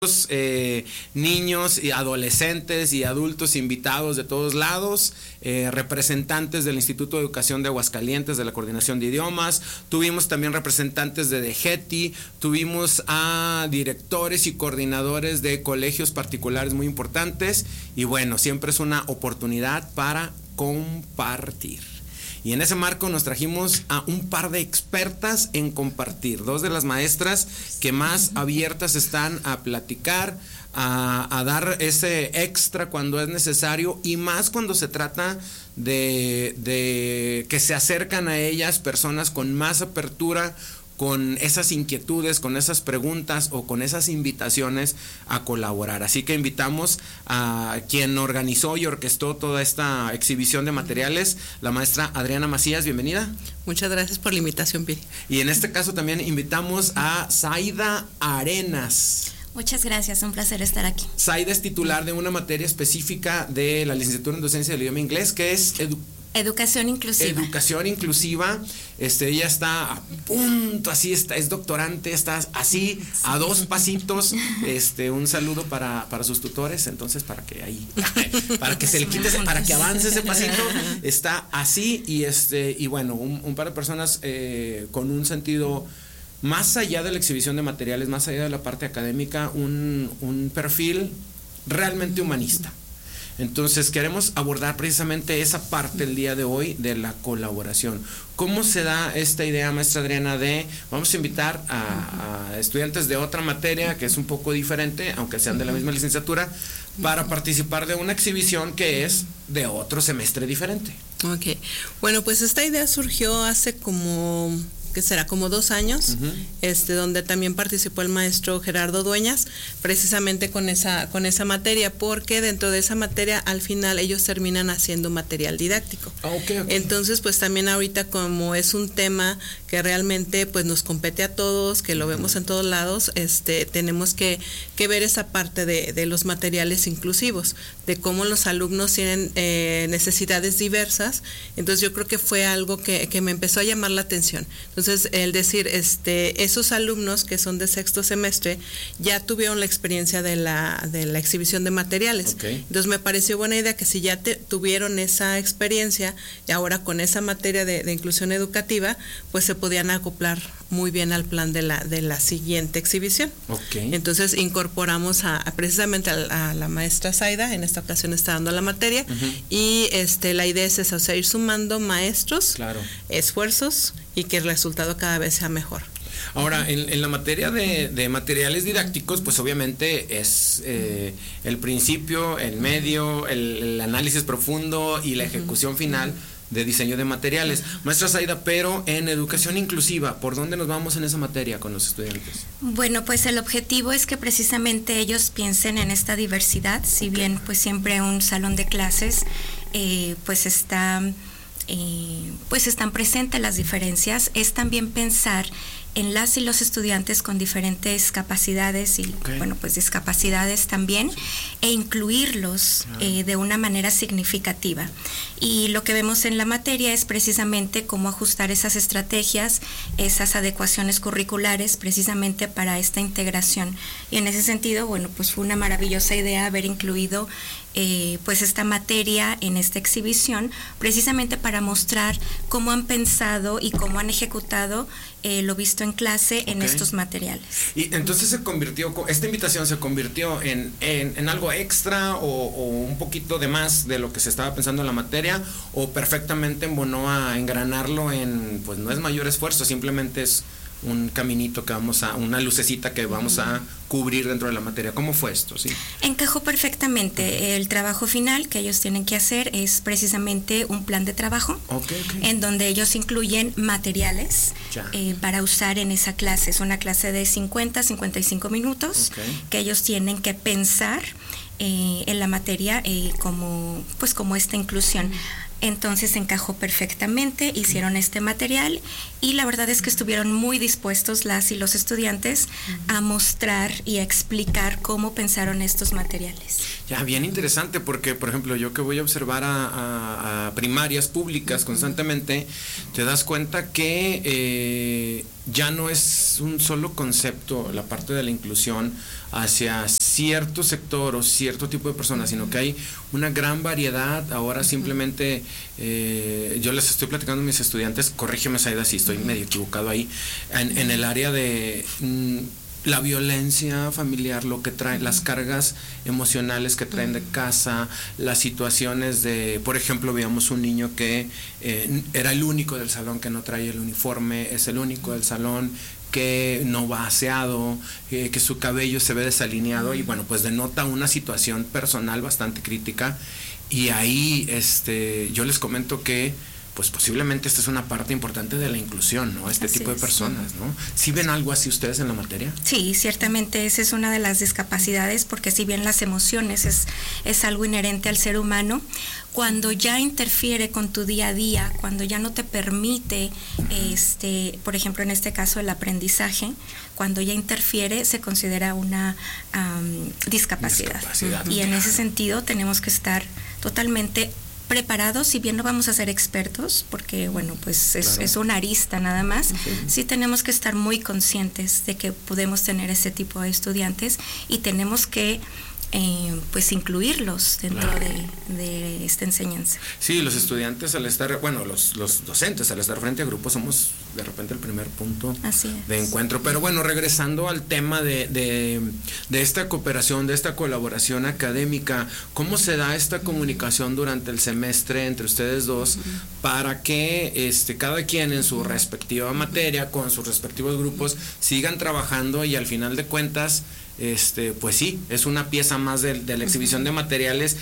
niños y adolescentes y adultos invitados de todos lados, representantes del Instituto de Educación de Aguascalientes, de la Coordinación de Idiomas, tuvimos también representantes de DGETI, tuvimos a directores y coordinadores de colegios particulares muy importantes, y bueno, siempre es una oportunidad para compartir. Y en ese marco nos trajimos a un par de expertas en compartir, dos de las maestras que más abiertas están a platicar, a dar ese extra cuando es necesario, y más cuando se trata de que se acercan a ellas personas con más apertura, con esas inquietudes, con esas preguntas o con esas invitaciones a colaborar. Así que invitamos a quien organizó y orquestó toda esta exhibición de materiales, la maestra Adriana Macías. Bienvenida. Muchas gracias por la invitación, Piri. Y en este caso también invitamos a Zaida Arenas. Muchas gracias, un placer estar aquí. Zaida es titular de una materia específica de la licenciatura en docencia del idioma inglés, que es Educación inclusiva. Educación inclusiva. Ella está a punto, así está, es doctorante, está así a dos pasitos. Un saludo para sus tutores, entonces para que se le quite, para que avance ese pasito, está así, y bueno, un par de personas con un sentido más allá de la exhibición de materiales, más allá de la parte académica, un perfil realmente humanista. Entonces queremos abordar precisamente esa parte el día de hoy de la colaboración. ¿Cómo se da esta idea, maestra Adriana, de vamos a invitar a estudiantes de otra materia que es un poco diferente, aunque sean de la misma licenciatura, para participar de una exhibición que es de otro semestre diferente? Ok, bueno, pues esta idea surgió hace como 2 años, donde también participó el maestro Gerardo Dueñas, precisamente con esa materia, porque dentro de esa materia al final ellos terminan haciendo material didáctico. Okay. Entonces, pues también ahorita, como es un tema que realmente pues nos compete a todos, que lo vemos en todos lados, tenemos que ver esa parte de los materiales inclusivos, de cómo los alumnos tienen necesidades diversas. Entonces yo creo que fue algo que me empezó a llamar la atención. Entonces, el decir, esos alumnos que son de sexto semestre ya tuvieron la experiencia de la exhibición de materiales. Okay. Entonces me pareció buena idea que si ya tuvieron esa experiencia, y ahora con esa materia de inclusión educativa, pues se podían acoplar muy bien al plan de la siguiente exhibición. Okay. Entonces incorporamos precisamente a la maestra Zaida, en esta ocasión está dando la materia, y la idea es esa, o sea, ir sumando maestros, claro, esfuerzos, y que el resultado cada vez sea mejor. Ahora, en la materia de materiales didácticos, pues obviamente es el principio, el medio, el análisis profundo y la ejecución final de diseño de materiales. Maestra Zaida, pero en educación inclusiva, ¿por dónde nos vamos en esa materia con los estudiantes? Bueno, pues el objetivo es que precisamente ellos piensen en esta diversidad, si bien pues siempre un salón de clases pues están presentes las diferencias, es también pensar en las y los estudiantes con diferentes capacidades y bueno, pues discapacidades también, e incluirlos de una manera significativa. Y lo que vemos en la materia es precisamente cómo ajustar esas estrategias, esas adecuaciones curriculares precisamente para esta integración. Y en ese sentido, bueno, pues fue una maravillosa idea haber incluido pues esta materia en esta exhibición, precisamente para mostrar cómo han pensado y cómo han ejecutado lo visto en clase en estos materiales. Y entonces esta invitación se convirtió en algo extra o un poquito de más de lo que se estaba pensando en la materia, o perfectamente embonó a engranarlo pues no es mayor esfuerzo, simplemente es un caminito una lucecita que vamos a cubrir dentro de la materia. ¿Cómo fue esto? ¿Sí? Encajó perfectamente. El trabajo final que ellos tienen que hacer es precisamente un plan de trabajo, en donde ellos incluyen materiales para usar en esa clase. Es una clase de 55 minutos que ellos tienen que pensar en la materia como esta inclusión. Entonces encajó perfectamente, hicieron este material y la verdad es que estuvieron muy dispuestos las y los estudiantes a mostrar y a explicar cómo pensaron estos materiales. Ya, bien interesante, porque por ejemplo yo que voy a observar a primarias públicas constantemente, te das cuenta que ya no es un solo concepto la parte de la inclusión hacia cierto sector o cierto tipo de personas, sino que hay una gran variedad. Ahora simplemente yo les estoy platicando a mis estudiantes, corrígeme Zaida si estoy medio equivocado ahí, en el área de la violencia familiar, lo que trae, las cargas emocionales que traen de casa, las situaciones de, por ejemplo, veíamos un niño que era el único del salón que no traía el uniforme, es el único del salón que no va aseado, que su cabello se ve desalineado, y bueno, pues denota una situación personal bastante crítica. Y ahí yo les comento que pues posiblemente esta es una parte importante de la inclusión, ¿no? Este tipo de personas, ¿no? ¿Sí ven algo así ustedes en la materia? Sí, ciertamente esa es una de las discapacidades, porque si bien las emociones es algo inherente al ser humano, cuando ya interfiere con tu día a día, cuando ya no te permite, por ejemplo, en este caso el aprendizaje, cuando ya interfiere, se considera una discapacidad. Y en ese sentido tenemos que estar totalmente preparados, si bien no vamos a ser expertos, porque bueno, pues es una arista nada más, sí tenemos que estar muy conscientes de que podemos tener ese tipo de estudiantes y tenemos que pues incluirlos dentro de esta enseñanza. Sí, los estudiantes al estar, bueno, los docentes al estar frente a grupos somos de repente el primer punto de encuentro. Pero bueno, regresando al tema de esta cooperación, de esta colaboración académica, ¿cómo se da esta comunicación durante el semestre entre ustedes dos para que cada quien en su respectiva materia, con sus respectivos grupos, sigan trabajando y al final de cuentas pues sí, es una pieza más de la exhibición de materiales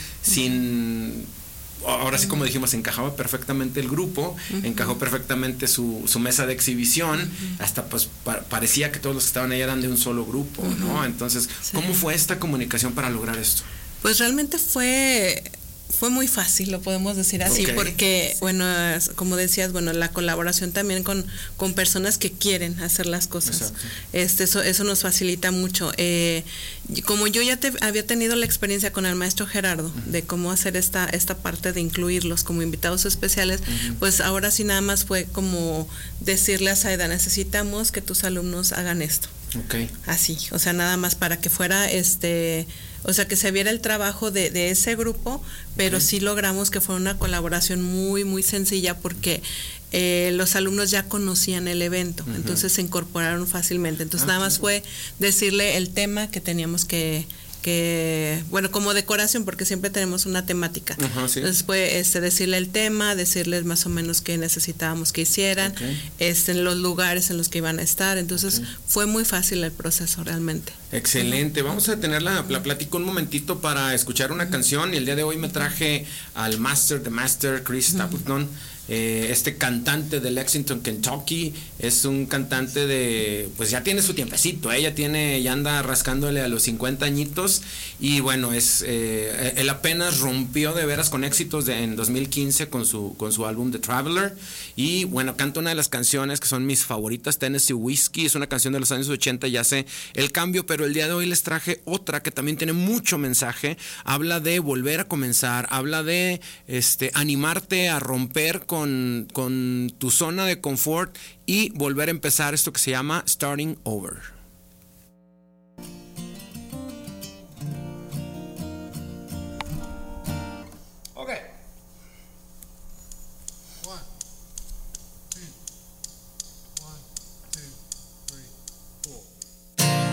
ahora sí, como dijimos, encajaba perfectamente el grupo, encajó perfectamente su mesa de exhibición, hasta pues parecía que todos los que estaban ahí eran de un solo grupo, ¿no? Entonces, ¿cómo fue esta comunicación para lograr esto? Pues realmente fue muy fácil, lo podemos decir así, porque, bueno, como decías, bueno, la colaboración también con personas que quieren hacer las cosas. Eso nos facilita mucho. Como yo ya había tenido la experiencia con el maestro Gerardo de cómo hacer esta parte de incluirlos como invitados especiales, pues ahora sí nada más fue como decirle a Zaida, necesitamos que tus alumnos hagan esto. Así, o sea, nada más para que fuera o sea, que se viera el trabajo de ese grupo, pero sí logramos que fuera una colaboración muy, muy sencilla, porque los alumnos ya conocían el evento, entonces se incorporaron fácilmente. Entonces nada más fue decirle el tema que teníamos que bueno, como decoración, porque siempre tenemos una temática. Entonces fue decirle el tema, decirles más o menos qué necesitábamos que hicieran, en los lugares en los que iban a estar. Entonces fue muy fácil el proceso realmente. Excelente. Vamos a tener la plática un momentito para escuchar una canción, y el día de hoy me traje al The Master, Chris Stapleton. Cantante de Lexington, Kentucky, es un cantante pues ya tiene su tiempecito, ya anda rascándole a los 50 añitos, y bueno, él apenas rompió de veras con éxitos en 2015 con su álbum The Traveler, y bueno, canta una de las canciones que son mis favoritas, Tennessee Whiskey. Es una canción de los años 80, ya sé el cambio, pero el día de hoy les traje otra que también tiene mucho mensaje. Habla de volver a comenzar, habla de animarte a romper con tu zona de confort y volver a empezar, esto que se llama Starting Over.